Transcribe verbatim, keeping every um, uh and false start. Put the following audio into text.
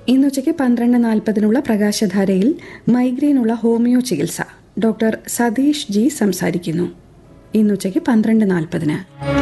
ഇന്നുച്ചയ്ക്ക് പന്ത്രണ്ട് നാൽപ്പതിനുള്ള പ്രകാശധാരയിൽ മൈഗ്രെയിനുള്ള ഹോമിയോ ചികിത്സ doctor Satheesh G സംസാരിക്കുന്നു. ഇന്നുച്ചയ്ക്ക് പന്ത്രണ്ട് നാൽപ്പതിന്